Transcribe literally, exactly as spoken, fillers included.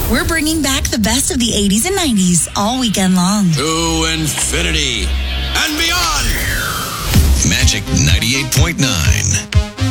We're bringing back the best of the eighties and nineties all weekend long. To infinity and beyond. Magic ninety-eight point nine.